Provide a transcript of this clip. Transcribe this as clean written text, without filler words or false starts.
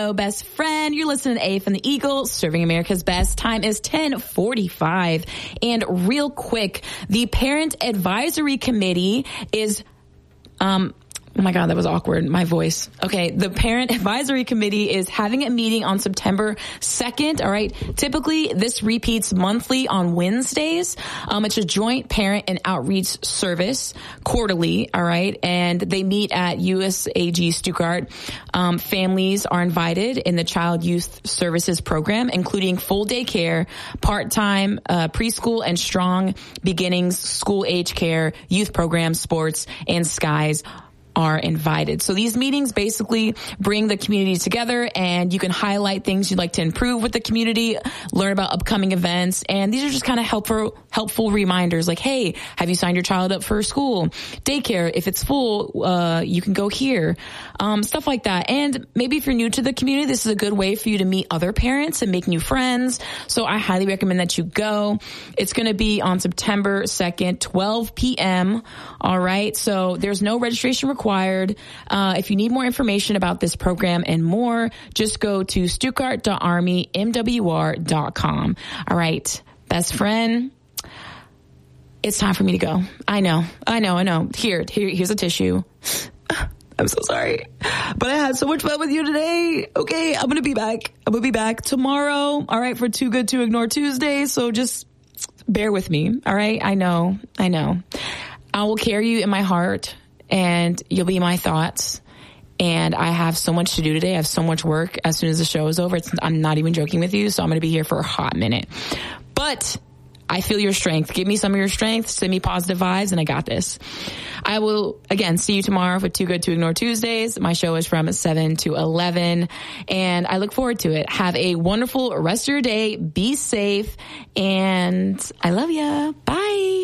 show, Best Friend. You're listening to AF and the Eagle, serving America's best. Time is 10:45. And real quick, the Parent Advisory Committee is, oh my God, that was awkward. My voice. Okay. The Parent Advisory Committee is having a meeting on September 2nd. All right. Typically, this repeats monthly on Wednesdays. It's a joint parent and outreach service quarterly. All right. And they meet at USAG Stuttgart. Families are invited in the Child Youth Services Program, including full day care, part-time, preschool and strong beginnings, school age care, youth programs, sports, and skies are invited. So these meetings basically bring the community together, and you can highlight things you'd like to improve with the community, learn about upcoming events, and these are just kind of helpful reminders like, hey, have you signed your child up for school? Daycare, if it's full, you can go here. Stuff like that. And maybe if you're new to the community, this is a good way for you to meet other parents and make new friends. So I highly recommend that you go. It's going to be on September 2nd, 12 p.m. All right. So there's no registration required. If you need more information about this program and more, just go to stuttgart.armymwr.com. All right, Best Friend, it's time for me to go. I know. Here's a tissue. I'm so sorry, but I had so much fun with you today. Okay, I'm going to be back tomorrow. All right, for Too Good to Ignore Tuesday. So just bear with me. All right. I know. I will carry you in my heart, and you'll be my thoughts. And I have so much to do today. I have so much work as soon as the show is over. I'm not even joking with you. So I'm going to be here for a hot minute, but I feel your strength. Give me some of your strength. Send me positive vibes, and I got this. I will, again, see you tomorrow for Too Good to Ignore Tuesdays. My show is from 7 to 11, and I look forward to it. Have a wonderful rest of your day. Be safe, and I love ya. Bye.